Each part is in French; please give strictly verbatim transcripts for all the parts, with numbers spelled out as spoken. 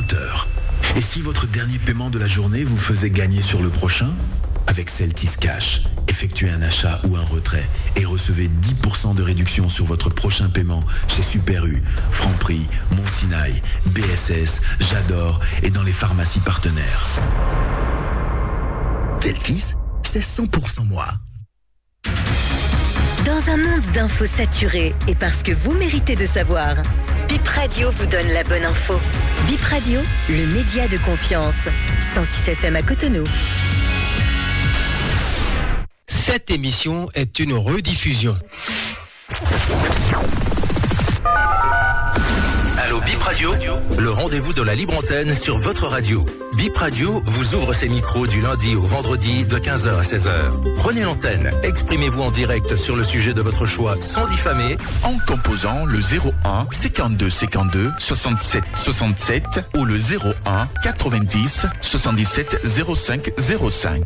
vingt heures. Et si votre dernier paiement de la journée vous faisait gagner sur le prochain ? Avec Celtis Cash, effectuez un achat ou un retrait et recevez dix pour cent de réduction sur votre prochain paiement chez Super U, Franprix, Mont Sinaï, B S S, J'adore et dans les pharmacies partenaires. Celtis, c'est cent pour cent moi. Dans un monde d'infos saturées et parce que vous méritez de savoir, Bip Radio vous donne la bonne info. Bip Radio, le média de confiance. cent six F M à Cotonou. Cette émission est une rediffusion. Allô Bip Radio, le rendez-vous de la libre antenne sur votre radio. Bip Radio vous ouvre ses micros du lundi au vendredi de quinze heures à seize heures. Prenez l'antenne, exprimez-vous en direct sur le sujet de votre choix sans diffamer. En composant le zéro un cinquante-deux cinquante-deux soixante-sept soixante-sept ou le zéro un quatre-vingt-dix soixante-dix-sept zéro cinq zéro cinq.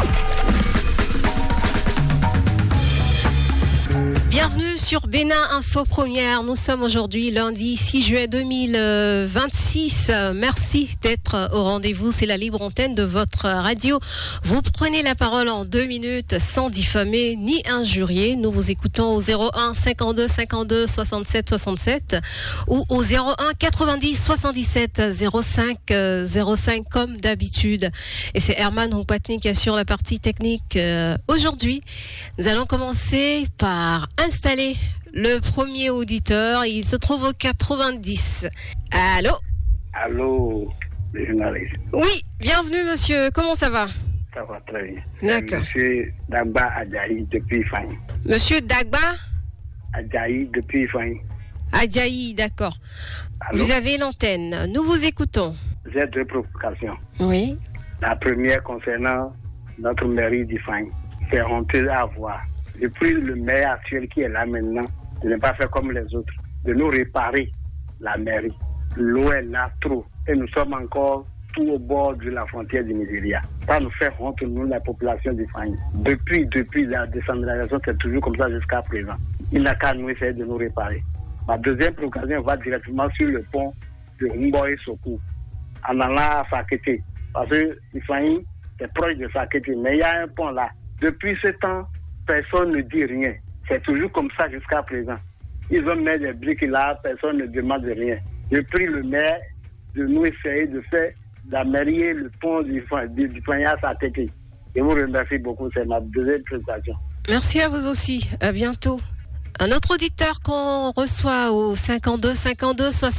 Bienvenue sur Bénin Info Première. Nous sommes aujourd'hui lundi six juillet deux mille vingt-six. Merci d'être au rendez-vous. C'est la libre antenne de votre radio. Vous prenez la parole en deux minutes sans diffamer ni injurier. Nous vous écoutons au zéro un cinquante-deux cinquante-deux soixante-sept soixante-sept ou au zéro un quatre-vingt-dix soixante-dix-sept zéro cinq zéro cinq comme d'habitude. Et c'est Herman Houpatnik qui assure la partie technique. Euh, aujourd'hui, nous allons commencer par installer le premier auditeur. Il se trouve au quatre-vingt-dix. Allô ? Allô, le journaliste. Oui, bienvenue monsieur. Comment ça va ? Ça va très bien. D'accord. Monsieur Dagba Adjaï depuis Fanny. Monsieur Dagba Adjaï depuis Fanny. Adjaï, d'accord. Allô? Vous avez l'antenne. Nous vous écoutons. J'ai deux provocations. Oui. La première concernant notre mairie d'Ifany. C'est honteux à voir. Depuis le maire actuel qui est là maintenant, de ne pas faire comme les autres, de nous réparer la mairie. L'eau est là trop et nous sommes encore tout au bord de la frontière du Nigeria. Ça nous fait honte, nous, la population d'Ifany. Depuis, depuis la décentralisation, c'est toujours comme ça jusqu'à présent. Il n'a qu'à nous essayer de nous réparer. Ma deuxième provocation va directement sur le pont de Mboye Sokou, en allant à Sakete. Parce que Ifany est proche de Sakete, mais il y a un pont là. Depuis ce temps, personne ne dit rien. C'est toujours comme ça jusqu'à présent. Ils ont mis des briques là, personne ne demande rien. Je prie le maire de nous essayer de faire d'améliorer le pont du Ifany à Sakete. Je vous remercie beaucoup, c'est ma deuxième présentation. Merci à vous aussi. À bientôt. Un autre auditeur qu'on reçoit au cinquante-deux cinquante-deux soixante.